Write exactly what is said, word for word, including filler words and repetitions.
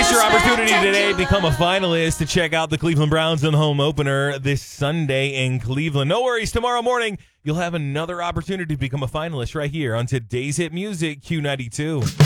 waste your opportunity today. Become a finalist to check out the Cleveland Browns in the home opener this Sunday in Cleveland. No worries. Tomorrow morning, you'll have another opportunity to become a finalist right here on today's hit music, Q ninety-two.